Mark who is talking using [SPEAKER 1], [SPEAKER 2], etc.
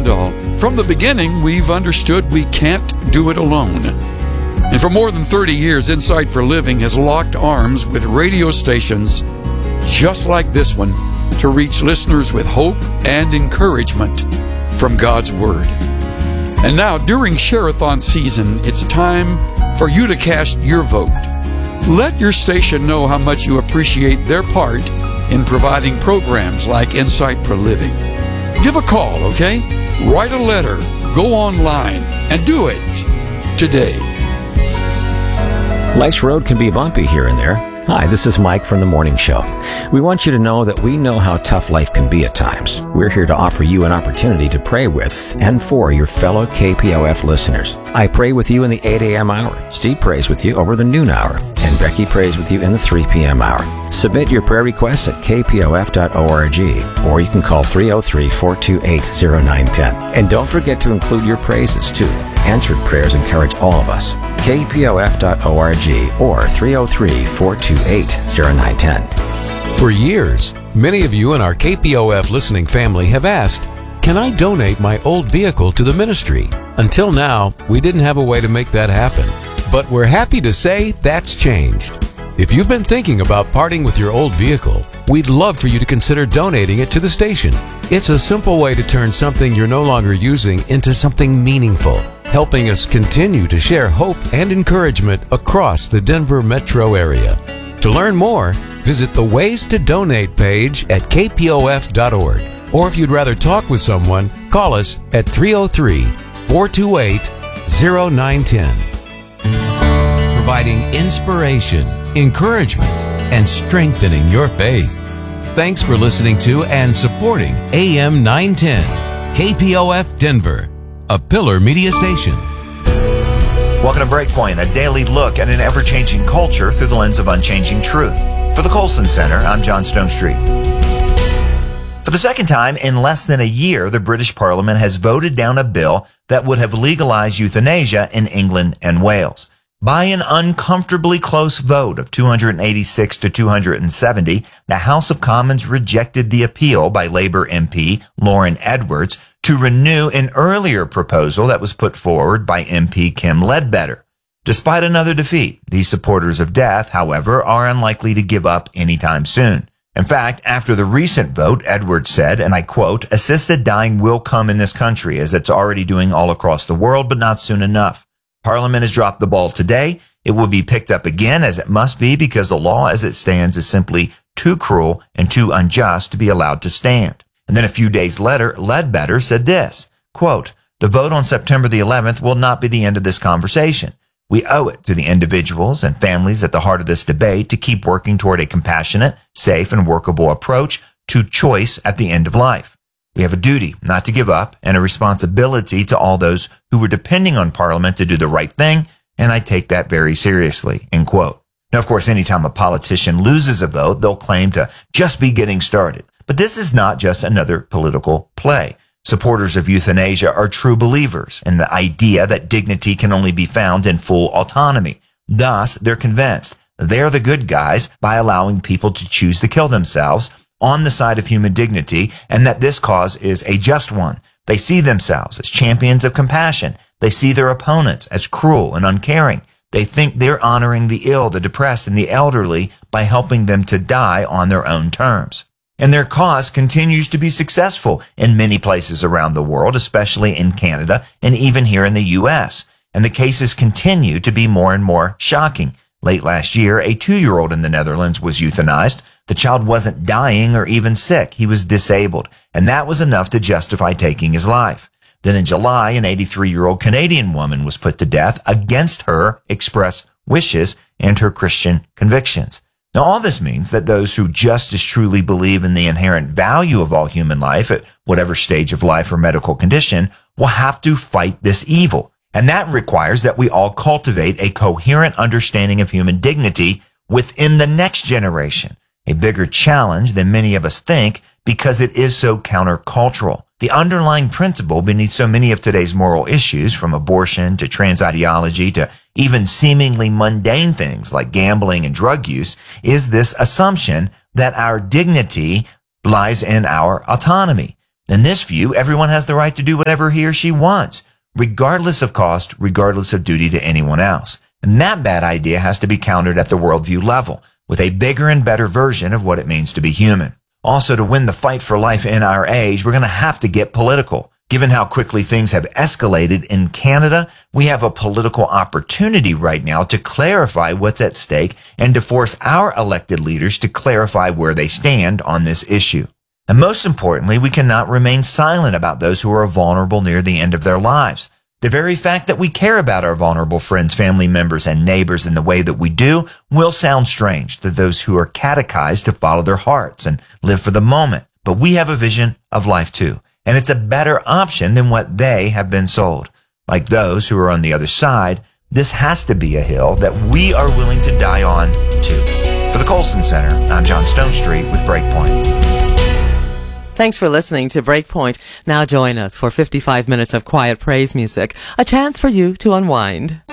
[SPEAKER 1] Swindoll. From the beginning, we've understood we can't do it alone. And for more than 30 years, Insight for Living has locked arms with radio stations just like this one to reach listeners with hope and encouragement from God's Word. And now, during Share-a-thon season, it's time for you to cast your vote. Let your station know how much you appreciate their part in providing programs like Insight for Living. Give a call, okay? Write a letter, go online, and do it today.
[SPEAKER 2] Life's road can be bumpy here and there. Hi, this is Mike from The Morning Show. We want you to know that we know how tough life can be at times. We're here to offer you an opportunity to pray with and for your fellow KPOF listeners. I pray with you in the 8 a.m. hour. Steve prays with you over the noon hour. And Becky prays with you in the 3 p.m. hour. Submit your prayer requests at kpof.org, or you can call 303-428-0910. And don't forget to include your praises, too. Answered prayers encourage all of us. kpof.org or 303-428-0910.
[SPEAKER 3] For years, many of you in our KPOF listening family have asked, can I donate my old vehicle to the ministry? Until now, we didn't have a way to make that happen. But we're happy to say that's changed. If you've been thinking about parting with your old vehicle, we'd love for you to consider donating it to the station. It's a simple way to turn something you're no longer using into something meaningful, helping us continue to share hope and encouragement across the Denver metro area. To learn more, visit the Ways to Donate page at kpof.org. Or if you'd rather talk with someone, call us at 303-428-0910. Providing inspiration, encouragement, and strengthening your faith. Thanks for listening to and supporting AM 910, KPOF Denver, a Pillar Media station.
[SPEAKER 4] Welcome to Breakpoint, a daily look at an ever-changing culture through the lens of unchanging truth. For the Colson Center, I'm John Stonestreet. For the second time in less than a year, the British Parliament has voted down a bill that would have legalized euthanasia in England and Wales. By an uncomfortably close vote of 286 to 270, the House of Commons rejected the appeal by Labour MP Lauren Edwards to renew an earlier proposal that was put forward by MP Kim Ledbetter. Despite another defeat, these supporters of death, however, are unlikely to give up anytime soon. In fact, after the recent vote, Edwards said, and I quote, "Assisted dying will come in this country as it's already doing all across the world, but not soon enough. Parliament has dropped the ball today. It will be picked up again, as it must be, because the law as it stands is simply too cruel and too unjust to be allowed to stand." And then a few days later, Ledbetter said this, quote, "The vote on September the 11th will not be the end of this conversation. We owe it to the individuals and families at the heart of this debate to keep working toward a compassionate, safe, and workable approach to choice at the end of life. We have a duty not to give up and a responsibility to all those who were depending on Parliament to do the right thing, and I take that very seriously," end quote. Now, of course, anytime a politician loses a vote, they'll claim to just be getting started. But this is not just another political play. Supporters of euthanasia are true believers in the idea that dignity can only be found in full autonomy. Thus, they're convinced they're the good guys by allowing people to choose to kill themselves on the side of human dignity, and that this cause is a just one. They see themselves as champions of compassion. They see their opponents as cruel and uncaring. They think they're honoring the ill, the depressed, and the elderly by helping them to die on their own terms. And their cause continues to be successful in many places around the world, especially in Canada and even here in the U.S. And the cases continue to be more and more shocking. Late last year, a 2-year-old in the Netherlands was euthanized. The child wasn't dying or even sick. He was disabled, and that was enough to justify taking his life. Then in July, an 83-year-old Canadian woman was put to death against her express wishes and her Christian convictions. Now, all this means that those who just as truly believe in the inherent value of all human life at whatever stage of life or medical condition will have to fight this evil. And that requires that we all cultivate a coherent understanding of human dignity within the next generation. A bigger challenge than many of us think because it is so countercultural. The underlying principle beneath so many of today's moral issues, from abortion to trans ideology to even seemingly mundane things like gambling and drug use, is this assumption that our dignity lies in our autonomy. In this view, everyone has the right to do whatever he or she wants, regardless of cost, regardless of duty to anyone else. And that bad idea has to be countered at the worldview level, with a bigger and better version of what it means to be human. Also, to win the fight for life in our age, we're going to have to get political. Given how quickly things have escalated in Canada, we have a political opportunity right now to clarify what's at stake and to force our elected leaders to clarify where they stand on this issue. And most importantly, we cannot remain silent about those who are vulnerable near the end of their lives. The very fact that we care about our vulnerable friends, family members, and neighbors in the way that we do will sound strange to those who are catechized to follow their hearts and live for the moment. But we have a vision of life too. And it's a better option than what they have been sold. Like those who are on the other side, this has to be a hill that we are willing to die on too. For the Colson Center, I'm John Stonestreet with Breakpoint.
[SPEAKER 5] Thanks for listening to Breakpoint. Now join us for 55 minutes of quiet praise music, a chance for you to unwind.